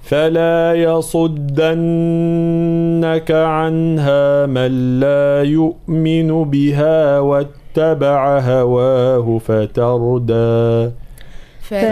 فلا يصدنك عنها من لا يؤمن بها واتبع هواه فتردى